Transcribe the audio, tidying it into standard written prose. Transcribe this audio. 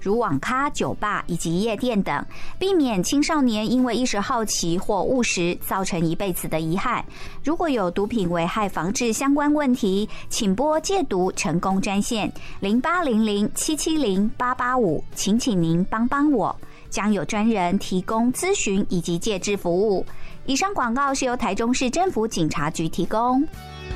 如网咖、酒吧以及夜店等，避免青少年因为一时好奇或误食造成一辈子的遗憾。如果有毒品危害防治相关问题，请拨戒毒成功专线0800770885，请您帮我，将有专人提供咨询以及戒治服务。以上广告是由台中市政府警察局提供。